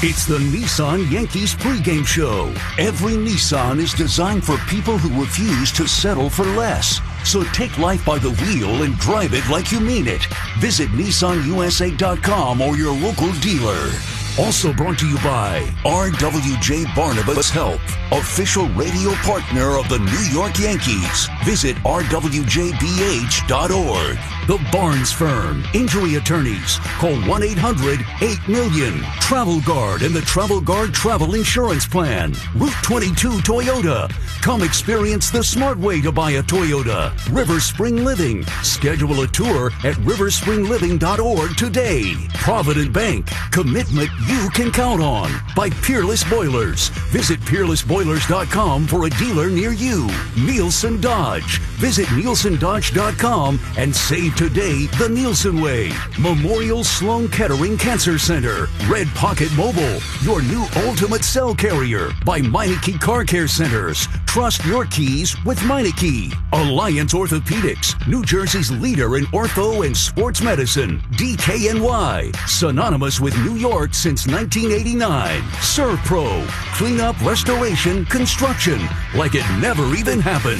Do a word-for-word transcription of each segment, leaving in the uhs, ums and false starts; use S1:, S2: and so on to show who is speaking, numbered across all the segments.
S1: It's the Nissan Yankees pregame show. Every Nissan is designed for people who refuse to settle for less. So take life by the wheel and drive it like you mean it. Visit Nissan U S A dot com or your local dealer. Also brought to you by R W J Barnabas Health, official radio partner of the New York Yankees. Visit R W J B H dot org. The Barnes Firm, injury attorneys. Call one eight hundred eight million. Travel Guard and the Travel Guard Travel Insurance Plan. Route twenty-two Toyota. Come experience the smart way to buy a Toyota. River Spring Living. Schedule a tour at river spring living dot org today. Provident Bank. Commitment you can count on. By Peerless Boilers. Visit peerless boilers dot com for a dealer near you. Nielsen Dodge. Visit nielsen dodge dot com and save today the Nielsen way. Memorial Sloan Kettering Cancer Center. Red Pocket Mobile. Your new ultimate cell carrier. By Meineke Car Care Centers. Trust your keys with Meineke. Alliance Orthopedics. New Jersey's leader in ortho and sports medicine. D K N Y. Synonymous with New York since nineteen eighty-nine. ServPro. Cleanup, restoration, construction. Like it never even happened.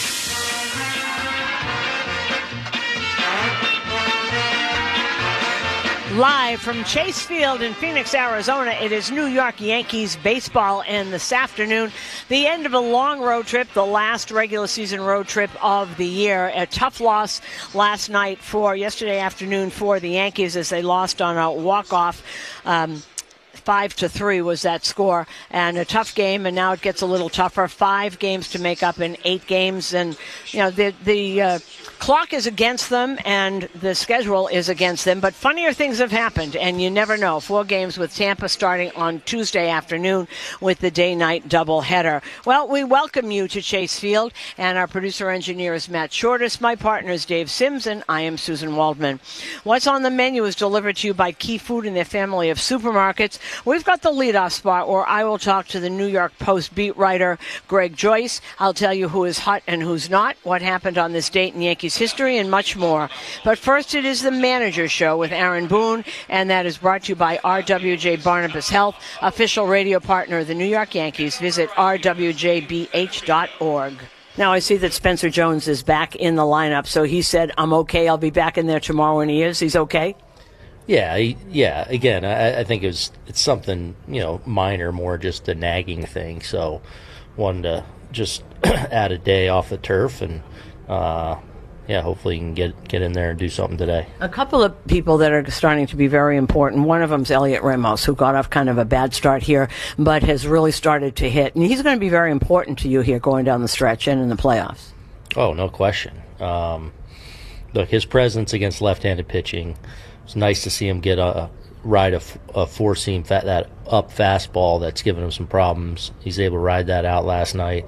S2: Live from Chase Field in Phoenix, Arizona, it is New York Yankees baseball, and this afternoon, the end of a long road trip, the last regular season road trip of the year. A tough loss last night for, yesterday afternoon for the Yankees as they lost on a walk-off. Um, Five to three was that score, and a tough game, and now it gets a little tougher. Five games to make up in eight games, and you know the the uh, clock is against them, and the schedule is against them. But funnier things have happened, and you never know. Four games with Tampa starting on Tuesday afternoon with the day-night doubleheader. Well, we welcome you to Chase Field, and our producer-engineer is Matt Shortis. My partner is Dave Sims, and I am Susan Waldman. What's on the menu is delivered to you by Key Food and their family of supermarkets. We've got the leadoff spot where I will talk to the New York Post beat writer Greg Joyce. I'll tell you who is hot and who's not, what happened on this date in Yankees history, and much more. But first, it is the Manager Show with Aaron Boone, and that is brought to you by R W J Barnabas Health, official radio partner of the New York Yankees. Visit R W J B H dot org. Now, I see that Spencer Jones is back in the lineup, so he said, I'm okay, I'll be back in there tomorrow, and he is. He's okay?
S3: Yeah, yeah. Again, I, I think it was it's something you know minor, more just a nagging thing. So, wanted to just add a day off the turf, and uh, yeah, hopefully you can get get in there and do something today.
S2: A couple of people that are starting to be very important. One of them is Elliot Ramos, who got off kind of a bad start here, but has really started to hit, and he's going to be very important to you here going down the stretch and in the playoffs.
S3: Oh, no question. Um, look, his presence against left-handed pitching. It's nice to see him get a ride a, a four-seam fat, that up fastball that's given him some problems. He's able to ride that out last night.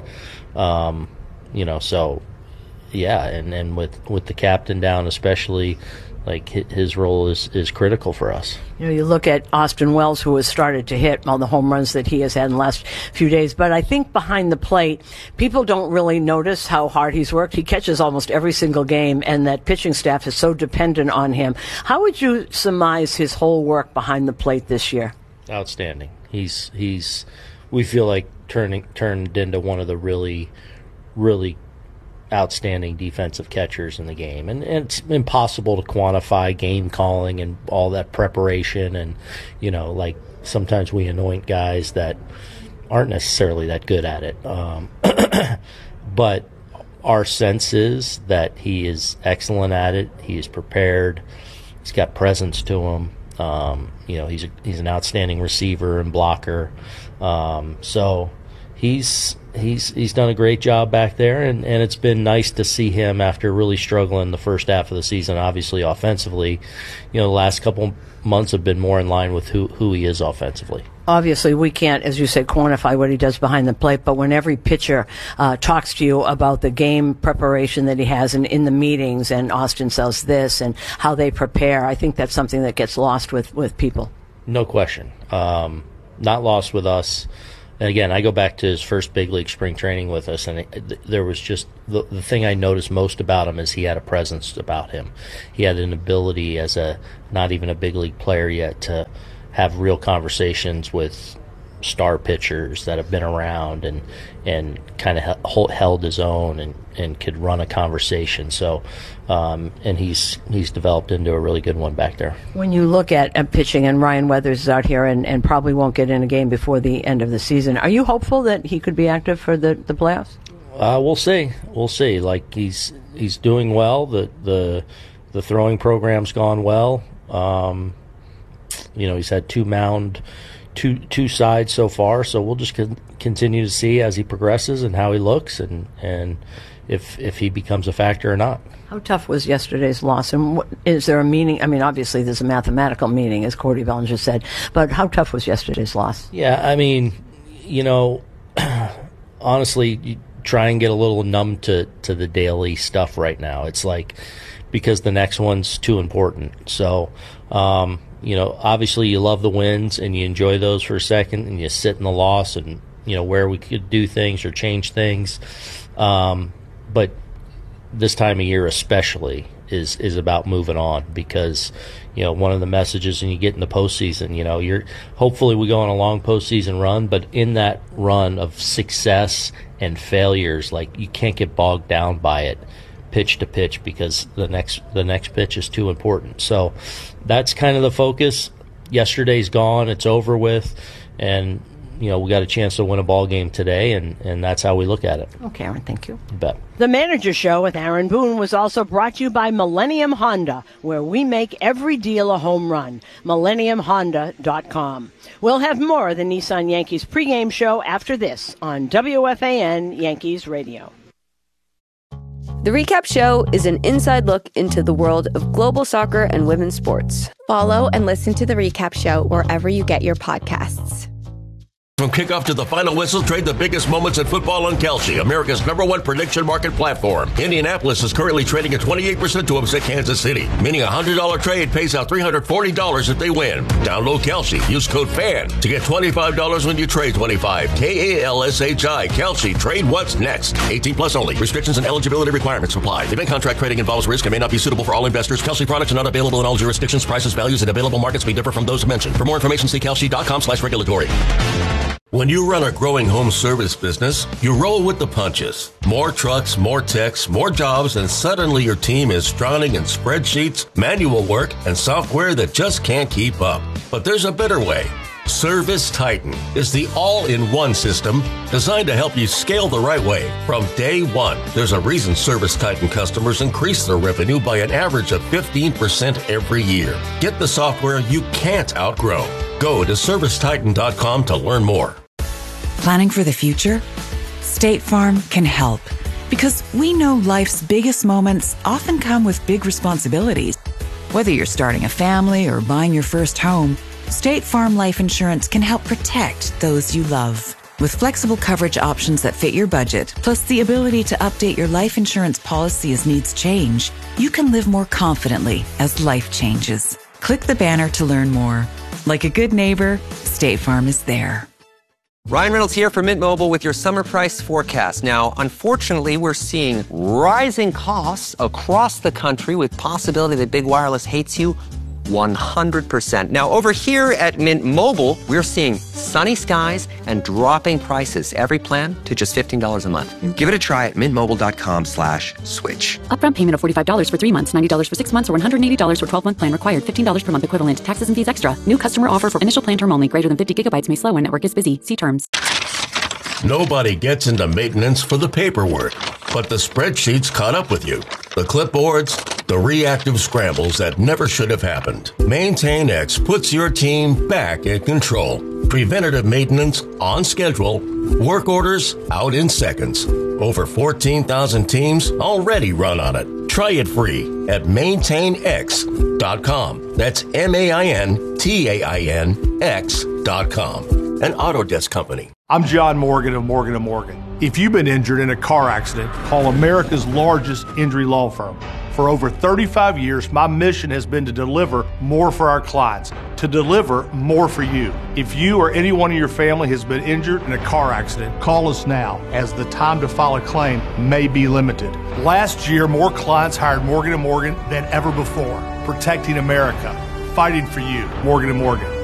S3: Um, you know, so yeah, and, and with with the captain down, especially, like his role is, is critical for us.
S2: You know, you look at Austin Wells, who has started to hit all the home runs that he has had in the last few days. But I think behind the plate, people don't really notice how hard he's worked. He catches almost every single game, and that pitching staff is so dependent on him. How would you surmise his whole work behind the plate this year?
S3: Outstanding. He's he's we feel like turning turned into one of the really, really outstanding defensive catchers in the game, and, and it's impossible to quantify game calling and all that preparation, and you know, like sometimes we anoint guys that aren't necessarily that good at it, um, but our sense is that he is excellent at it. He is prepared. He's got presence to him. Um, you know, he's a, he's an outstanding receiver and blocker. Um, so he's he's he's done a great job back there, and, and it's been nice to see him after really struggling the first half of the season. Obviously, offensively, you know, the last couple months have been more in line with who who he is offensively.
S2: Obviously, we can't, as you said, quantify what he does behind the plate, but when every pitcher uh, talks to you about the game preparation that he has in, in the meetings, and Austin says this and how they prepare, I think that's something that gets lost with, with people.
S3: No question. Um, not lost with us. And again, I go back to his first big league spring training with us, and it, there was just the, the thing I noticed most about him is he had a presence about him. He had an ability as a not even a big league player yet to have real conversations with star pitchers that have been around and and kind of held his own and, and could run a conversation. So, um, and he's he's developed into a really good one back there.
S2: When you look at, at pitching, and Ryan Weathers is out here and, and probably won't get in a game before the end of the season, are you hopeful that he could be active for the, the playoffs?
S3: Uh, we'll see. We'll see. Like he's he's doing well. The the the throwing program's gone well. Um, you know, he's had two mound. Two two sides so far, so we'll just con- continue to see as he progresses and how he looks, and, and if if he becomes a factor or not.
S2: How tough was yesterday's loss, and what, is there a meaning? I mean, obviously there's a mathematical meaning, as Cordy Bellinger said, but how tough was yesterday's loss?
S3: Yeah, I mean, you know, honestly, you try and get a little numb to, to the daily stuff right now. It's like, because the next one's too important. So, um, you know, obviously you love the wins and you enjoy those for a second, and you sit in the loss and, you know, where we could do things or change things. Um, but this time of year especially is, is about moving on, because, you know, one of the messages when you get in the postseason, you know, you're hopefully we go on a long postseason run, but in that run of success and failures, like, you can't get bogged down by it pitch to pitch, because the next the next pitch is too important. So that's kind of the focus. Yesterday's gone, it's over with, and you know, we got a chance to win a ball game today, and, and that's how we look at it.
S2: Okay, Aaron, thank you.
S3: You bet.
S2: The Manager Show with Aaron Boone was also brought to you by Millennium Honda, where we make every deal a home run. millennium honda dot com. We'll have more of the Nissan Yankees pregame show after this on W F A N Yankees Radio.
S4: The Recap Show is an inside look into the world of global soccer and women's sports.
S5: Follow and listen to The Recap Show wherever you get your podcasts.
S6: From kickoff to the final whistle, trade the biggest moments in football on Kalshi, America's number one prediction market platform. Indianapolis is currently trading at twenty-eight percent to upset Kansas City, meaning a one hundred dollars trade pays out three hundred forty dollars if they win. Download Kalshi. Use code FAN to get twenty-five dollars when you trade twenty-five. K A L S H I. Kalshi. Trade what's next. eighteen plus only. Restrictions and eligibility requirements apply. Event contract trading involves risk and may not be suitable for all investors. Kalshi products are not available in all jurisdictions. Prices, values, and available markets may differ from those mentioned. For more information, see kalshi.com slash regulatory. When you run a growing home service business, you roll with the punches. More trucks, more techs, more jobs, and suddenly your team is drowning in spreadsheets, manual work, and software that just can't keep up. But there's a better way. Service Titan is the all-in-one system designed to help you scale the right way from day one. There's a reason Service Titan customers increase their revenue by an average of fifteen percent every year. Get the software you can't outgrow. Go to service titan dot com to learn more.
S7: Planning for the future? State Farm can help, because we know life's biggest moments often come with big responsibilities. Whether you're starting a family or buying your first home, State Farm Life Insurance can help protect those you love. With flexible coverage options that fit your budget, plus the ability to update your life insurance policy as needs change, you can live more confidently as life changes. Click the banner to learn more. Like a good neighbor, State Farm is there.
S8: Ryan Reynolds here for Mint Mobile with your summer price forecast. Now, unfortunately, we're seeing rising costs across the country with possibility that big wireless hates you one hundred percent. Now, over here at Mint Mobile, we're seeing sunny skies and dropping prices. Every plan to just fifteen dollars a month. Give it a try at mintmobile.com slash switch.
S9: Upfront payment of forty-five dollars for three months, ninety dollars for six months, or one hundred eighty dollars for twelve-month plan required. fifteen dollars per month equivalent. Taxes and fees extra. New customer offer for initial plan term only. Greater than fifty gigabytes may slow when network is busy. See terms.
S6: Nobody gets into maintenance for the paperwork, but the spreadsheets caught up with you. The clipboards, the reactive scrambles that never should have happened. MaintainX puts your team back in control. Preventative maintenance on schedule. Work orders out in seconds. Over fourteen thousand teams already run on it. Try it free at maintain x dot com. That's M A I N T A I N X dot com. An Autodesk company.
S10: I'm John Morgan of Morgan and Morgan. If you've been injured in a car accident, call America's largest injury law firm. For over thirty-five years, my mission has been to deliver more for our clients, to deliver more for you. If you or anyone in your family has been injured in a car accident, call us now, as the time to file a claim may be limited. Last year, more clients hired Morgan and Morgan than ever before, protecting America, fighting for you. Morgan and Morgan.